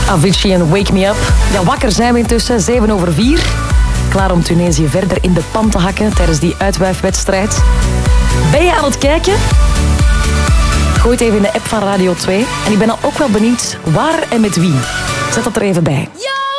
Avicii en Wake Me Up. Ja, wakker zijn we intussen, 4:07. Klaar om Tunesië verder in de pan te hakken tijdens die uitwuifwedstrijd. Ben je aan het kijken? Gooi het even in de app van Radio 2. En ik ben al ook wel benieuwd waar en met wie. Zet dat er even bij.